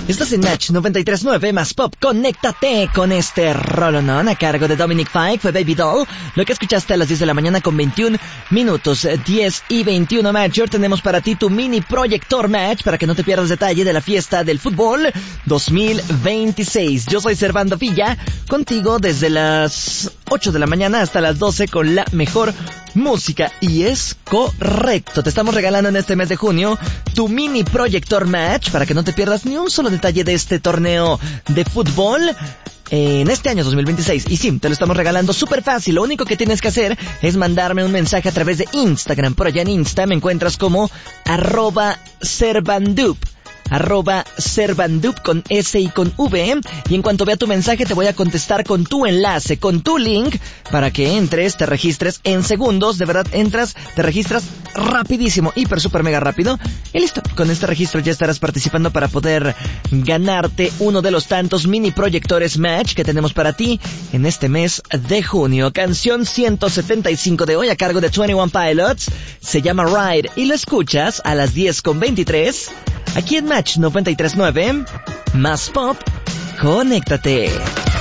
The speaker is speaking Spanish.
Estás en Match 93.9 más Pop. Conéctate con este rolonón a cargo de Dominic Fike. Fue Baby Doll. Lo que escuchaste a las 10 de la mañana con 21 minutos. 10 y 21 Matcher. Tenemos para ti tu mini proyector Match para que no te pierdas detalle de la fiesta del fútbol 2026. Yo soy Servando Villa, contigo desde las 8 de la mañana hasta las 12 con la mejor música. Y es correcto. Te estamos regalando en este mes de junio tu mini proyector Match para que no te pierdas ni un solo detalle de este torneo de fútbol en este año 2026. Y sí, te lo estamos regalando súper fácil. Lo único que tienes que hacer es mandarme un mensaje a través de Instagram. Por allá en Insta me encuentras como @Servandup. @Servandup con S y con V. Y en cuanto vea tu mensaje te voy a contestar con tu enlace, con tu link, para que entres, te registres en segundos. De verdad, entras, te registras rapidísimo, hiper, super, mega rápido. Y listo, con este registro ya estarás participando para poder ganarte uno de los tantos mini proyectores Match que tenemos para ti en este mes de junio. Canción 175 de hoy a cargo de 21 Pilots. Se llama Ride y lo escuchas a las 10:23. Aquí en Match 93.9, más Pop, conéctate.